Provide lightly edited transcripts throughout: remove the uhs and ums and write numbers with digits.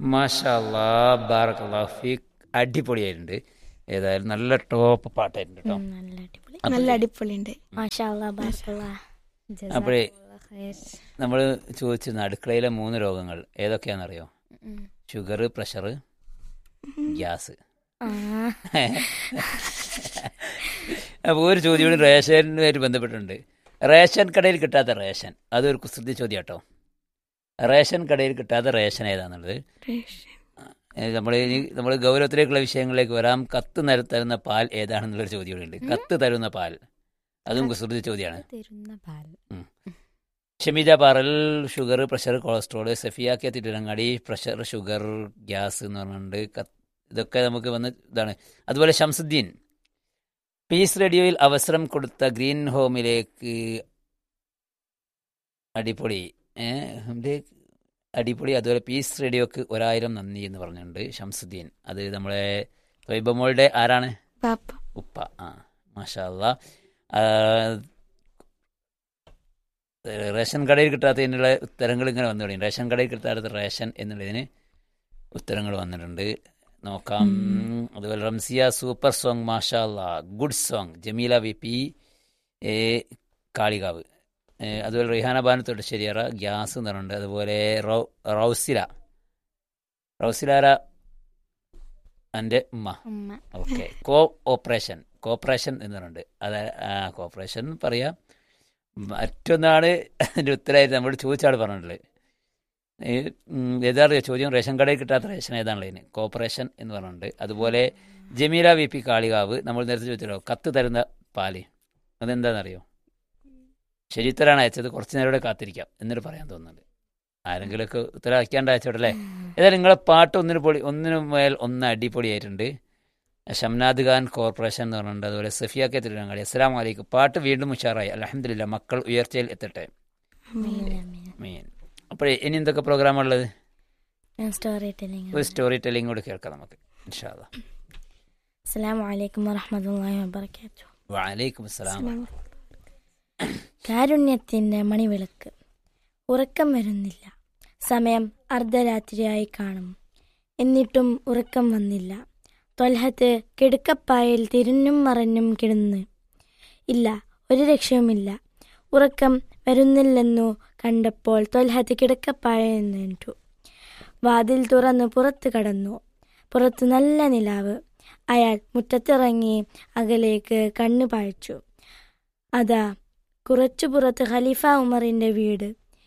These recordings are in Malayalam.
മാഷാ അല്ലാ, ബാറക്കല്ലാഹു ഫീക്ക്. അടിപൊളിയായിട്ടുണ്ട്. ഏതായാലും നല്ല ടോപ്പ് പാട്ടായിട്ടുണ്ട് കേട്ടോ. നല്ല അടിപൊളി. നല്ല അടിപൊളിയുണ്ട്. മാഷാ അല്ലാ, ബാറക്കല്ലാ. അപ്പോഴേ ജസാക്കല്ലാഹ് ഖൈർ. നമ്മൾ ചോദിച്ചിരുന്ന അടുക്കളയിലെ 3 രോഗങ്ങൾ ഏതൊക്കെയാണെന്നറിയോ? Sugar, pressure, gas. ആ, അപ്പോൾ ഒരു ചോദ്യം കൂടി റേഷനുമായിട്ട് ബന്ധപ്പെട്ടിട്ടുണ്ട്. റേഷൻ കടയിൽ കിട്ടാത്ത റേഷൻ, അതൊരു കുസൃതി ചോദ്യം കേട്ടോ. റേഷൻ കടയിൽ കിട്ടാത്ത റേഷൻ ഏതാണെന്നുള്ളത് നമ്മൾ ഗൗരവത്തിലേക്കുള്ള വിഷയങ്ങളിലേക്ക് വരാം. കത്ത് തരുന്ന പാൽ ഏതാണെന്നുള്ളൊരു ചോദ്യം കൂടി ഉണ്ട്. കത്ത് തരുന്ന പാൽ, അതും കുസൃതി ചോദ്യമാണ്. തരുന്ന പാൽ. Shameeja Paral sugar, pressure, cholesterol. സഫിയാക്കിയ Tirurangadi pressure, sugar, gas എന്ന് പറഞ്ഞിട്ടുണ്ട്. ഇതൊക്കെ നമുക്ക് വന്ന് ഇതാണ്. അതുപോലെ ഷംസുദ്ദീൻ പീസ് റേഡിയോയിൽ അവസരം കൊടുത്ത ഗ്രീൻ ഹോമിലേക്ക് അടിപൊളി അടിപൊളി. അതുപോലെ പീസ് റേഡിയോക്ക് 1000 നന്ദി എന്ന് പറഞ്ഞിട്ടുണ്ട് ഷംസുദ്ദീൻ. അത് നമ്മളെ ത്വയ്ബമോളുടെ ആരാണ്? പാപ്പ. ഉപ്പ. ആ, മാഷാ അല്ലാ. റേഷൻ കടയിൽ കിട്ടാത്തതിനുള്ള ഉത്തരങ്ങൾ ഇങ്ങനെ വന്നു തുടങ്ങി. റേഷൻ കടയിൽ കിട്ടാത്ത റേഷൻ എന്നുള്ളതിന് ഉത്തരങ്ങൾ വന്നിട്ടുണ്ട്, നോക്കാം. അതുപോലെ റംസിയ സൂപ്പർ സോങ്, മാഷാ അല്ലാ, good song. Jameela V P Kalikavu. അതുപോലെ റിഹാന ബാനു തൊട്ടശ്ശേരിയറ ഗ്യാസ് എന്ന് പറഞ്ഞിട്ടുണ്ട്. അതുപോലെ റൗസിലാര എൻ്റെ ഉമ്മ. ഓക്കെ. കോപ്പറേഷൻ എന്ന് പറഞ്ഞിട്ടുണ്ട്. അത് കോപ്പറേഷൻ പറയാം. മറ്റൊന്നാണ് അതിൻ്റെ ഉത്തരമായിട്ട് നമ്മൾ ചോദിച്ചാണ് പറഞ്ഞിട്ടുള്ളത്. ഏതാ ചോദ്യം? റേഷൻ കടയിൽ കിട്ടാത്ത റേഷൻ ഏതാണുള്ളതിന് കോപ്പറേഷൻ എന്ന് പറഞ്ഞിട്ടുണ്ട്. അതുപോലെ ജമീല വി പി കാളികാവ് നമ്മൾ നേരത്തെ ചോദിച്ചല്ലോ, കത്ത് തരുന്ന പാല്, അതെന്താണെന്നറിയോ? ശരിത്തരാണ് അയച്ചത്. കുറച്ച് നേരം കൂടെ കാത്തിരിക്കാം എന്നിട്ട് പറയാൻ തോന്നുന്നുണ്ട്. ആരെങ്കിലുമൊക്കെ ഉത്തരം അയക്കാണ്ട് അയച്ചോട്ടല്ലേ. ഏതായാലും നിങ്ങളെ പാട്ട് ഒന്നിനു മേൽ ഒന്ന് അടിപൊളിയായിട്ടുണ്ട്. ഷംനാദ് ഖാൻ കോർപ്പറേഷൻ എന്ന് പറഞ്ഞിട്ടുണ്ട്. അതുപോലെ സഫിയാക്കെ തിരുവങ്ങാടി. അസ്സലാമു അലൈക്കും. പാട്ട് വീണ്ടും ഉഷാറായി, അൽഹംദുലില്ലാ. മക്കൾ ഉയർച്ചയിൽ എത്തട്ടെ. മീൻ. അപ്പോഴേ ഇനി എന്തൊക്കെ പ്രോഗ്രാമുള്ളത്? ഒരു സ്റ്റോറി ടെല്ലിംഗ് കൂടെ കേൾക്കാം നമുക്ക് ഇൻഷാ അല്ലാ. അസ്സലാമു അലൈക്കും വറഹ്മത്തുള്ളാഹി വബറകാതുഹു. വഅലൈക്കും അസ്സലാം. കാരുണ്യത്തിൻ്റെ മണിവിളക്ക്. ഉറക്കം വരുന്നില്ല. സമയം അർദ്ധരാത്രിയായി കാണും. എന്നിട്ടും ഉറക്കം വന്നില്ല. ത്വൽഹത്ത് കിടക്കപ്പായിൽ തിരിഞ്ഞും മറഞ്ഞും കിടന്ന്. ഇല്ല, ഒരു രക്ഷയുമില്ല. ഉറക്കം വരുന്നില്ലെന്നു കണ്ടപ്പോൾ ത്വൽഹത്ത് കിടക്കപ്പായിൽ നിന്നിട്ടു. വാതിൽ തുറന്ന് പുറത്ത് കടന്നു. പുറത്ത് നല്ല നിലാവ്. അയാൾ മുറ്റത്തിറങ്ങി അകലേക്ക് കണ്ണു പായിച്ചു. അതാ കുറച്ചു പുറത്ത് ഖലീഫ ഉമറിൻ്റെ വീട്.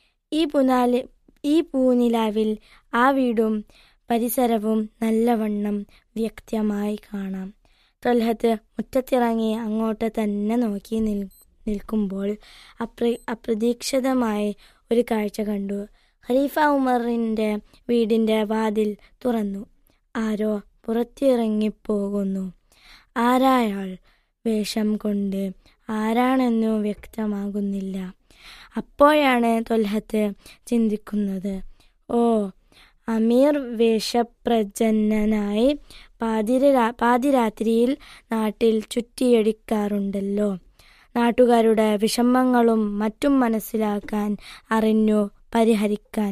ഈ പൂനിലാവിൽ ആ വീടും പരിസരവും നല്ലവണ്ണം വ്യക്തമായി കാണാം. ത്വൽഹത്ത് മുറ്റത്തിറങ്ങി അങ്ങോട്ട് തന്നെ നോക്കി നിൽക്കുമ്പോൾ അപ്രതീക്ഷിതമായി ഒരു കാഴ്ച കണ്ടു. ഖലീഫ ഉമറിൻ്റെ വീടിൻ്റെ വാതിൽ തുറന്നു. ആരോ പുറത്തിറങ്ങിപ്പോകുന്നു. ആരായാൾ? വേഷം കൊണ്ട് ആരാണെന്നു വ്യക്തമാകുന്നില്ല. അപ്പോഴാണ് ത്വൽഹത്ത് ചിന്തിക്കുന്നത്, ഓ, അമീർ വേഷപ്രച്ഛന്നനായി പാതിരാത്രിയിൽ നാട്ടിൽ ചുറ്റിയടിക്കാറുണ്ടല്ലോ. നാട്ടുകാരുടെ വിഷമങ്ങളും മറ്റും മനസ്സിലാക്കാൻ, അറിഞ്ഞു പരിഹരിക്കാൻ.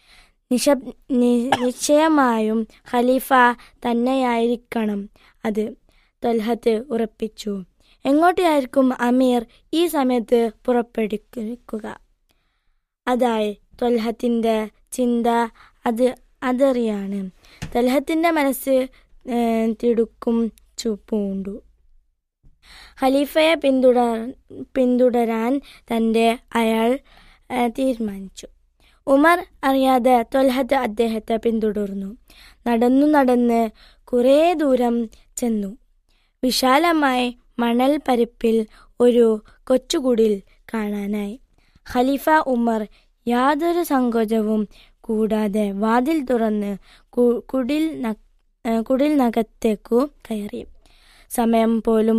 നിശ്ചയമായും ഖലീഫ തന്നെയായിരിക്കണം അത്, ത്വൽഹത്ത് ഉറപ്പിച്ചു. എങ്ങോട്ടായിരിക്കും അമീർ ഈ സമയത്ത് പുറപ്പെടുക്കുക? അതായി ത്വൽഹത്തിൻ്റെ ചിന്ത. അതറിയാണ്. ത്വൽഹത്തിൻ്റെ മനസ്സ് തിടുക്കം പൂണ്ടു. ഖലീഫയെ പിന്തുടരാൻ അയാൾ തീരുമാനിച്ചു. ഉമർ അറിയാതെ ത്വൽഹത്ത് അദ്ദേഹത്തെ പിന്തുടർന്നു. നടന്ന് കുറേ ദൂരം ചെന്നു. വിശാലമായ മണൽ പരപ്പിൽ ഒരു കൊച്ചുകുടിൽ കാണാനായി. ഖലീഫ ഉമർ യാതൊരു സങ്കോചവും കൂടാതെ വാതിൽ തുറന്ന് കുടിലിനകത്തേക്കു കയറി. സമ്മതം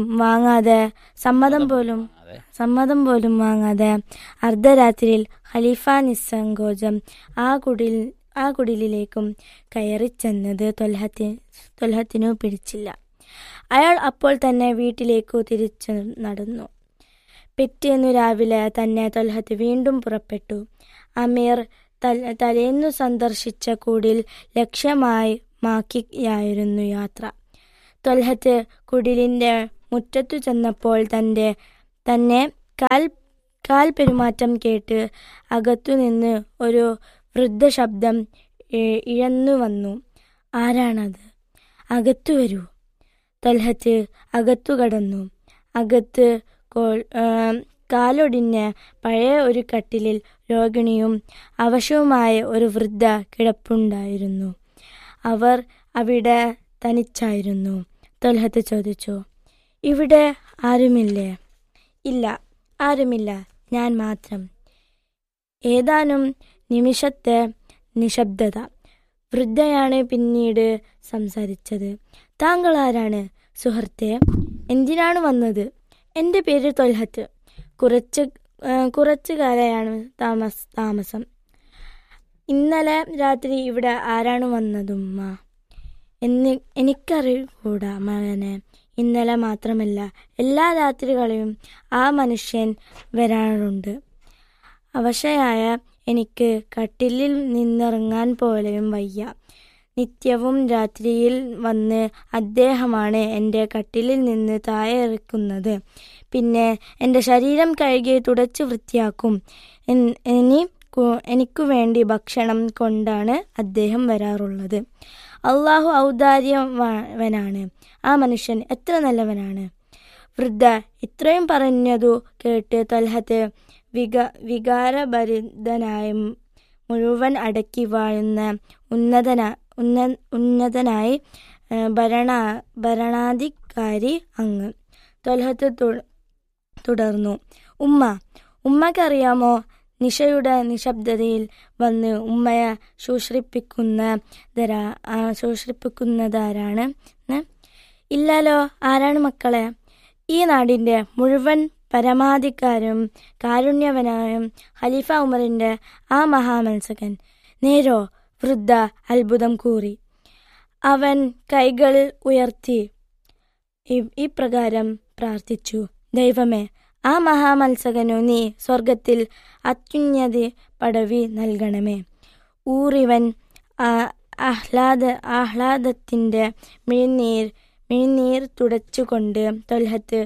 പോലും വാങ്ങാതെ അർദ്ധരാത്രിയിൽ ഖലീഫ നിസ്സങ്കോചം ആ കുടിലിലേക്കും കയറിച്ചെന്നത് ത്വൽഹത്തിനു പിടിച്ചില്ല. അയാൾ അപ്പോൾ തന്നെ വീട്ടിലേക്കു തിരിച്ചു നടന്നു. പിറ്റേന്നു രാവിലെ തന്നെ ത്വൽഹത്ത് വീണ്ടും പുറപ്പെട്ടു. അമീർ തലേന്നു സന്ദർശിച്ച കുടിൽ ലക്ഷ്യമാക്കിയായിരുന്നു യാത്ര. ത്വൽഹത്ത് കുടിലിന്റെ മുറ്റത്തു ചെന്നപ്പോൾ തന്നെ കാൽ പെരുമാറ്റം കേട്ട് അകത്തുനിന്ന് ഒരു വൃദ്ധ ശബ്ദം ഇഴന്നു വന്നു. ആരാണത്? അകത്തു വരൂ. ത്വൽഹത്ത് അകത്തു കടന്നു. അകത്ത് കാലൊടിഞ്ഞ പഴയ ഒരു കട്ടിലിൽ രോഗിണിയും അവശവുമായ ഒരു വൃദ്ധ കിടപ്പുണ്ടായിരുന്നു. അവർ അവിടെ തനിച്ചായിരുന്നു. ത്വൽഹത്ത് ചോദിച്ചു, ഇവിടെ ആരുമില്ലേ? ഇല്ല, ആരുമില്ല, ഞാൻ മാത്രം. ഏതാനും നിമിഷത്തെ നിശബ്ദത. വൃദ്ധയാണ് പിന്നീട് സംസാരിച്ചത്. താങ്കൾ ആരാണ് സുഹൃത്തെ? എന്തിനാണ് വന്നത്? എൻ്റെ പേര് ത്വൽഹത്ത്. കുറച്ചു കാലമാണ് താമസം. ഇന്നലെ രാത്രി ഇവിടെ ആരാണ് വന്നതുമ്മ? എനിക്കറിയൂടാ മകനെ. ഇന്നലെ മാത്രമല്ല, എല്ലാ രാത്രികളിലും ആ മനുഷ്യൻ വരാറുണ്ട്. അവശയായ എനിക്ക് കട്ടിലിൽ നിന്നിറങ്ങാൻ പോലും വയ്യ. നിത്യവും രാത്രിയിൽ വന്ന് അദ്ദേഹമാണ് എൻ്റെ കട്ടിലിൽ നിന്ന് താഴെ ഇറക്കുന്നത്. പിന്നെ എൻ്റെ ശരീരം കഴുകി തുടച്ച് വൃത്തിയാക്കും. എനിക്കു വേണ്ടി ഭക്ഷണം കൊണ്ടാണ് അദ്ദേഹം വരാറുള്ളത്. അള്ളാഹു ഔദാര്യവനാണ്. ആ മനുഷ്യൻ എത്ര നല്ലവനാണ്. വൃദ്ധ ഇത്രയും പറഞ്ഞതു കേട്ട് ത്വൽഹത്ത് വികാരഭരിതനായി മുഴുവൻ അടക്കി വാഴുന്ന ഉന്നതനായി ഭരണാധികാരി അങ്ങ്. ത്വൽഹത്ത് തുടർന്നു, ഉമ്മക്കറിയാമോ നിശയുടെ നിശബ്ദതയിൽ വന്ന് ഉമ്മയെ ശുശ്രൂഷിപ്പിക്കുന്നതാരാണ്? ഇല്ലാലോ, ആരാണ് മക്കളെ? ഈ നാടിൻ്റെ മുഴുവൻ പരമാധികാരം കാരുണ്യവനായും ഖലീഫ ഉമറിൻ്റെ ആ മഹാമത്സകൻ. നേരോ? വൃദ്ധ അത്ഭുതം കൂറി. അവൻ കൈകൾ ഉയർത്തി ഇപ്രകാരം പ്രാർത്ഥിച്ചു, ദൈവമേ, ആ മഹാമത്സകനു നീ സ്വർഗത്തിൽ അത്യുന്നത പദവി നൽകണമേ. ഊറിവൻ ആഹ്ലാദത്തിൻ്റെ മിഴിനീർ തുടച്ചുകൊണ്ട് ത്വൽഹത്ത്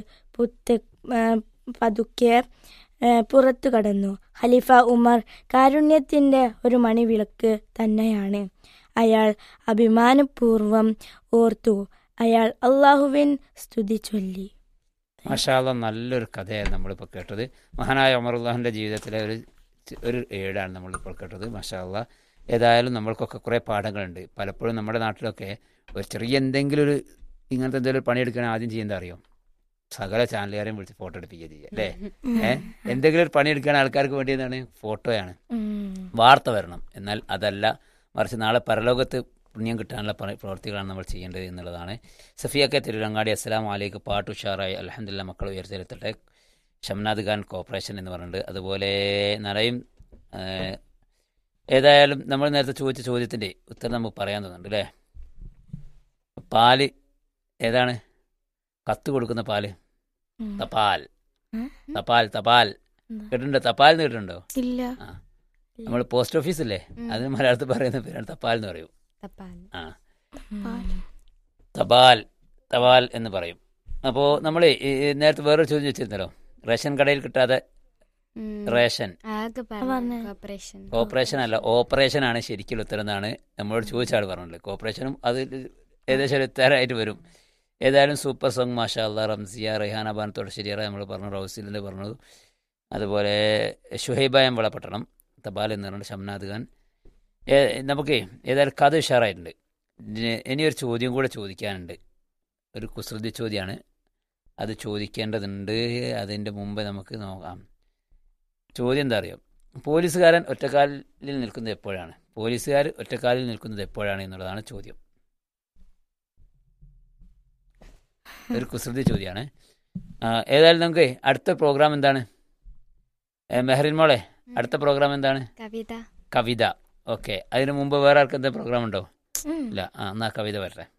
പതുക്കെ പുറത്തു കടന്നു. ഖലീഫ ഉമർ കാരുണ്യത്തിൻ്റെ ഒരു മണിവിളക്ക് തന്നെയാണ്. അയാൾ അഭിമാനപൂർവം ഓർത്തു. അയാൾ അള്ളാഹുവിൻ സ്തുതി ചൊല്ലി. മാഷാ അല്ലാഹ്, നല്ലൊരു കഥയായിരുന്നു നമ്മളിപ്പോൾ കേട്ടത്. മഹാനായ ഉമറുല്ലാഹിൻ്റെ ജീവിതത്തിലെ ഒരു ഏടാണ് നമ്മളിപ്പോൾ കേട്ടത്. മാഷാ അല്ലാഹ്, ഏതായാലും നമ്മൾക്കൊക്കെ കുറേ പാഠങ്ങളുണ്ട്. പലപ്പോഴും നമ്മുടെ നാട്ടിലൊക്കെ ഒരു ചെറിയ എന്തെങ്കിലും ഇങ്ങനത്തെ എന്തെങ്കിലും പണിയെടുക്കാൻ ആദ്യം ചെയ്യുന്നത് അറിയോ? സകല ചാനലുകാരെയും വിളിച്ച് ഫോട്ടോ എടുപ്പിക്കുക ചെയ്യുക, അല്ലേ? എന്തെങ്കിലും ഒരു പണിയെടുക്കാൻ ആൾക്കാർക്ക് വേണ്ടി എന്താണ്? ഫോട്ടോയാണ്. വാർത്ത വരണം. എന്നാൽ അതല്ല, മറിച്ച് നാളെ പരലോകത്ത് പുണ്യം കിട്ടാനുള്ള പ്രവർത്തികളാണ് നമ്മൾ ചെയ്യേണ്ടത് എന്നുള്ളതാണ്. സഫിയൊക്കെ തിരുരങ്ങാടി, അസ്സലാമു അലൈക്കും. പാട്ട് ഉഷാറായി, അൽഹംദുലില്ലാഹ്, മക്കൾ ഉയർത്തിയെടുത്തിട്ടെ. ഷംനാദ് ഖാൻ കോർപ്പറേഷൻ എന്ന് പറഞ്ഞിട്ടുണ്ട്. അതുപോലെ നിറയും. ഏതായാലും നമ്മൾ നേരത്തെ ചോദിച്ച ചോദ്യത്തിൻ്റെ ഉത്തരം നമുക്ക് പറയാൻ തോന്നുന്നുണ്ട്, അല്ലേ? പാല് ഏതാണ്? കത്ത് കൊടുക്കുന്ന പാല് തപാൽ. കേട്ടിട്ടുണ്ടോ? തപാൽ എന്ന് കേട്ടിട്ടുണ്ടോ? ഇല്ല. ആ, നമ്മൾ പോസ്റ്റ് ഓഫീസ് ഇല്ലേ, അതിന് മലയാളത്തിൽ പറയുന്ന പേരാണ് തപാൽ എന്ന് പറയും. ആ, തപാൽ എന്ന് പറയും. അപ്പോൾ നമ്മൾ നേരത്തെ വേറൊരു ചോദ്യം വെച്ചിരുന്നല്ലോ, റേഷൻ കടയിൽ കിട്ടാതെ റേഷൻ. കോപ്പറേഷൻ അല്ല, ഓപ്പറേഷൻ ആണ് ശരിക്കും ഉത്തരം എന്നാണ് നമ്മളോട് ചോദിച്ച ആൾ പറഞ്ഞത്. കോപ്പറേഷനും അത് ഏകദേശം ഒരു ഉത്തരമായിട്ട് വരും. ഏതായാലും സൂപ്പർ സോങ്, മാഷാ അല്ലാഹ്. റംസിയ, റെഹാന ബാൻ തൊടശ്ശേരിയറ നമ്മൾ പറഞ്ഞു, റൗസിലിൻ്റെ പറഞ്ഞത്. അതുപോലെ ഷുഹൈബായം വളപട്ടണം, തപാൽ എന്ന് പറഞ്ഞിട്ട് ഷംനാദ് ഖാൻ. നമുക്ക് ഏതായാലും കഥ ഉഷാറായിട്ടുണ്ട്. ഇനിയൊരു ചോദ്യം കൂടെ ചോദിക്കാനുണ്ട്. ഒരു കുസൃതി ചോദ്യമാണ്, അത് ചോദിക്കേണ്ടതുണ്ട്. അതിൻ്റെ മുമ്പ് നമുക്ക് നോക്കാം. ചോദ്യം എന്താ അറിയോ? പോലീസുകാർ ഒറ്റക്കാലിൽ നിൽക്കുന്നത് എപ്പോഴാണ് എന്നുള്ളതാണ് ചോദ്യം. ഒരു കുസൃതി ചോദ്യമാണ്. ഏതായാലും നമുക്ക് അടുത്ത പ്രോഗ്രാം എന്താണ്? മെഹറിൻ മോളെ, അടുത്ത പ്രോഗ്രാം എന്താണ്? കവിത. ഓക്കെ. അതിനു മുമ്പ് വേറെ ആർക്ക് എന്താ പ്രോഗ്രാം ഉണ്ടോ? ഇല്ല. എന്നാ കവിത വരട്ടെ.